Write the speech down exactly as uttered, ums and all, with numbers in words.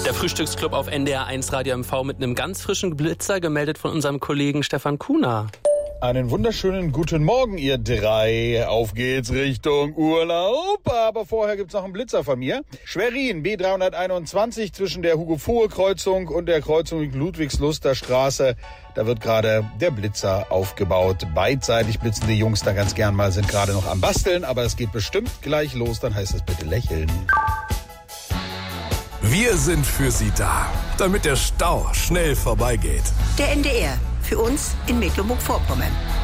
Der Frühstücksclub auf N D R eins Radio M V mit einem ganz frischen Blitzer, gemeldet von unserem Kollegen Stefan Kuhner. Einen wunderschönen guten Morgen, ihr drei. Auf geht's Richtung Urlaub. Aber vorher gibt's noch einen Blitzer von mir. Schwerin, B dreihunderteinundzwanzig zwischen der Hugo-Fohe-Kreuzung und der Kreuzung Ludwigsluster Straße. Da wird gerade der Blitzer aufgebaut. Beidseitig blitzen die Jungs da ganz gern mal, sind gerade noch am Basteln. Aber es geht bestimmt gleich los, dann heißt es bitte lächeln. Wir sind für Sie da, damit der Stau schnell vorbeigeht. Der N D R, für uns in Mecklenburg-Vorpommern.